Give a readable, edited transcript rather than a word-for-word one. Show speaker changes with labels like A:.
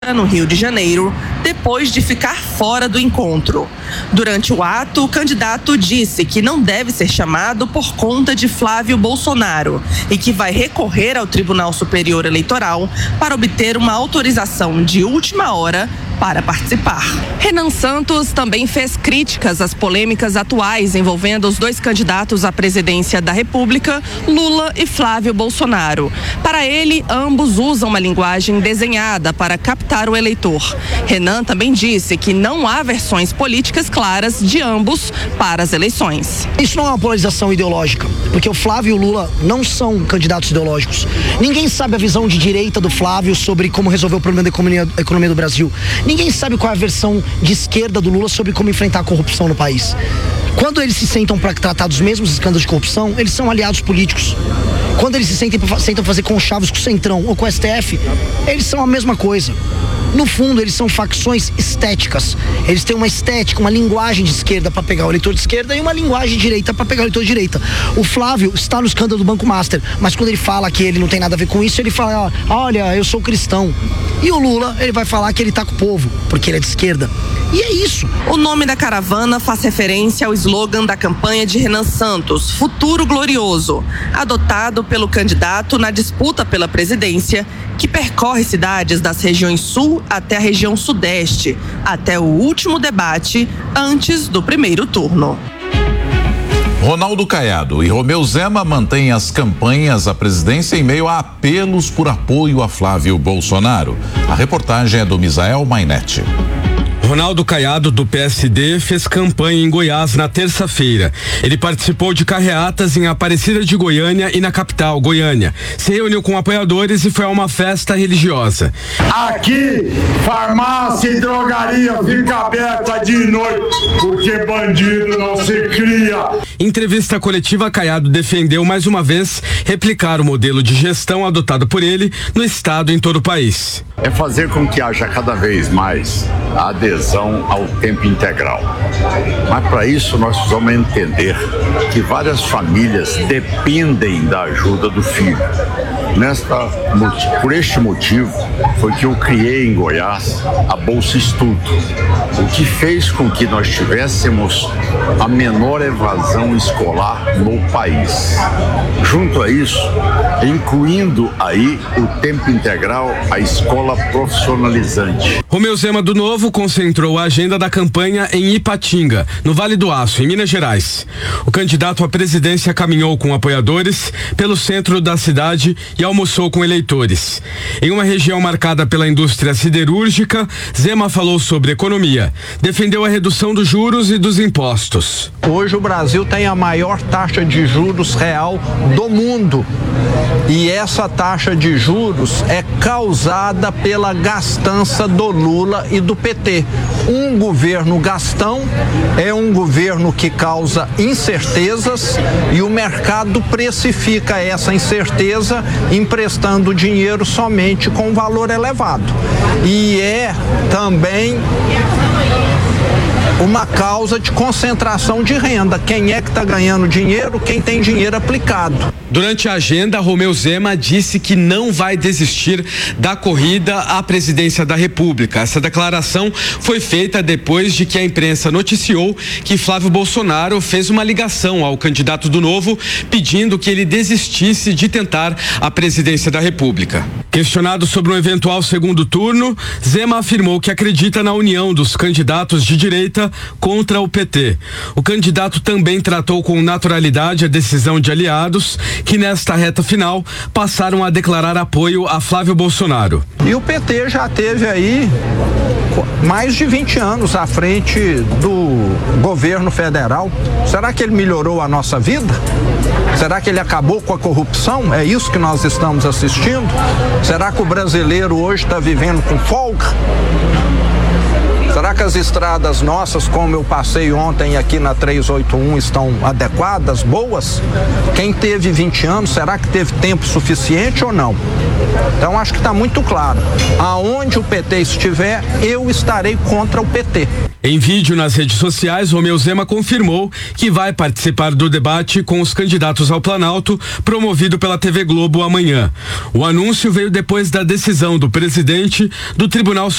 A: no Rio de Janeiro, depois de ficar fora do encontro. Durante o ato, o candidato disse que não deve ser chamado por conta de Flávio Bolsonaro e que vai recorrer ao Tribunal Superior Eleitoral para obter uma autorização de última hora para participar. Renan Santos também fez críticas às polêmicas atuais envolvendo os dois candidatos à presidência da República, Lula e Flávio Bolsonaro. Para ele, ambos usam uma linguagem desenhada para captar o eleitor. Renan também disse que não há versões políticas claras de ambos para as eleições.
B: Isso não é uma polarização ideológica, porque o Flávio e o Lula não são candidatos ideológicos. Ninguém sabe a visão de direita do Flávio sobre como resolver o problema da economia do Brasil. Ninguém sabe qual é a versão de esquerda do Lula sobre como enfrentar a corrupção no país. Quando eles se sentam para tratar dos mesmos escândalos de corrupção, eles são aliados políticos. Quando eles se sentam fazer conchavos com o Centrão ou com o STF, eles são a mesma coisa. No fundo, eles são facções estéticas. Eles têm uma estética, uma linguagem de esquerda para pegar o eleitor de esquerda e uma linguagem de direita para pegar o eleitor de direita. O Flávio está no escândalo do Banco Master, mas quando ele fala que ele não tem nada a ver com isso, ele fala, olha, eu sou cristão. E o Lula, ele vai falar que ele tá com o povo, porque ele é de esquerda. E é isso. O nome da caravana faz referência ao slogan da campanha de Renan Santos, Futuro Glorioso, adotado pelo candidato na disputa pela presidência, que percorre cidades das regiões sul até a região sudeste, até o último debate antes do primeiro turno.
C: Ronaldo Caiado e Romeu Zema mantêm as campanhas à presidência em meio a apelos por apoio a Flávio Bolsonaro. A reportagem é do Misael Mainetti.
D: Ronaldo Caiado, do PSD, fez campanha em Goiás na terça-feira. Ele participou de carreatas em Aparecida de Goiânia e na capital, Goiânia. Se reuniu com apoiadores e foi a uma festa religiosa.
E: Aqui, farmácia e drogaria fica aberta de noite, porque bandido não se cria.
D: Em entrevista coletiva, Caiado defendeu mais uma vez replicar o modelo de gestão adotado por ele no estado e em todo o país.
E: É fazer com que haja cada vez mais a adesão ao tempo integral. Mas para isso nós precisamos entender que várias famílias dependem da ajuda do filho. Por este motivo foi que eu criei em Goiás a Bolsa Estudo, o que fez com que nós tivéssemos a menor evasão escolar no país. Junto a isso, incluindo aí o tempo integral, a escola profissionalizante.
D: Romeu Zema do Novo concentrou a agenda da campanha em Ipatinga, no Vale do Aço, em Minas Gerais. O candidato à presidência caminhou com apoiadores pelo centro da cidade e almoçou com eleitores. Em uma região marcada pela indústria siderúrgica, Zema falou sobre economia, defendeu a redução dos juros e dos impostos.
F: Hoje o Brasil tem a maior taxa de juros real do mundo. E essa taxa de juros é causada pela gastança do Lula e do PT. Um governo gastão é um governo que causa incertezas e o mercado precifica essa incerteza emprestando dinheiro somente com valor elevado. E é também uma causa de concentração de renda. Quem é que está ganhando dinheiro? Quem tem dinheiro aplicado.
D: Durante a agenda, Romeu Zema disse que não vai desistir da corrida à presidência da República. Essa declaração foi feita depois de que a imprensa noticiou que Flávio Bolsonaro fez uma ligação ao candidato do Novo pedindo que ele desistisse de tentar a presidência da República. Questionado sobre um eventual segundo turno, Zema afirmou que acredita na união dos candidatos de direita contra o PT. O candidato também tratou com naturalidade a decisão de aliados que nesta reta final passaram a declarar apoio a Flávio Bolsonaro.
F: E o PT já teve aí mais de 20 anos à frente do governo federal. Será que ele melhorou a nossa vida? Será que ele acabou com a corrupção? É isso que nós estamos assistindo? Será que o brasileiro hoje está vivendo com folga? Será que as estradas nossas, como eu passei ontem aqui na 381, estão adequadas, boas? Quem teve 20 anos, será que teve tempo suficiente ou não? Então acho que está muito claro. Aonde o PT estiver, eu estarei contra o PT.
D: Em vídeo nas redes sociais, Romeu Zema confirmou que vai participar do debate com os candidatos ao Planalto, promovido pela TV Globo amanhã. O anúncio veio depois da decisão do presidente do Tribunal